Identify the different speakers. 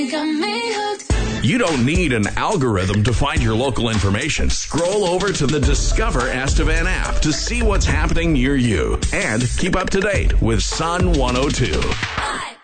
Speaker 1: You don't need an algorithm to find your local information. Scroll over to the Discover Estevan app to see what's happening near you and keep up to date with Sun 102.